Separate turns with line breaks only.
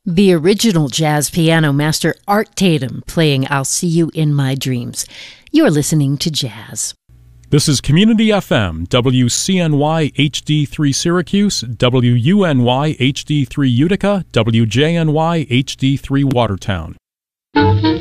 The original jazz piano master Art Tatum playing I'll See You in My Dreams. You're listening to Jazz.
This is Community FM, WCNY HD3 Syracuse, WUNY HD3 Utica, WJNY HD3 Watertown.